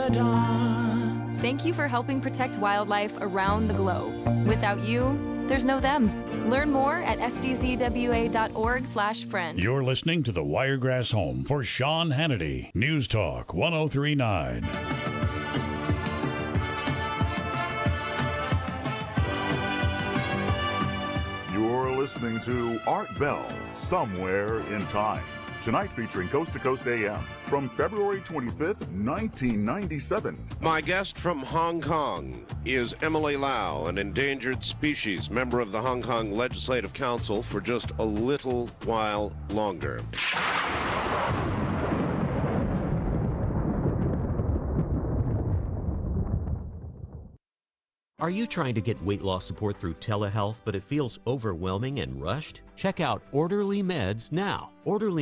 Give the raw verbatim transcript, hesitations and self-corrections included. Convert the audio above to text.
dawn. Thank you for helping protect wildlife around the globe. Without you, there's no them. Learn more at s d z w a dot org slash friend. You're listening to the Wiregrass Home for Sean Hannity. News Talk one oh three point nine. You're listening to Art Bell, Somewhere in Time. Tonight featuring Coast to Coast A M from February twenty-fifth, nineteen ninety-seven. My guest from Hong Kong is Emily Lau, an endangered species member of the Hong Kong Legislative Council for just a little while longer. Are you trying to get weight loss support through telehealth, but it feels overwhelming and rushed? Check out Orderly Meds now. Orderly